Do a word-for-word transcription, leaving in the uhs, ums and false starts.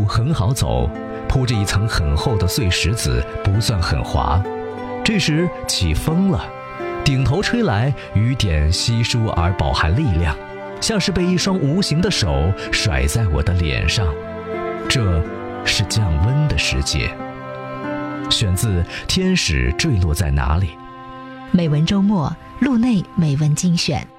路很好走，铺着一层很厚的碎石子，不算很滑。这时起风了，顶头吹来，雨点稀疏而饱含力量，像是被一双无形的手甩在我的脸上。这是降温的世界。选自《天使坠落在哪里》。 美文周末，路内美文精选。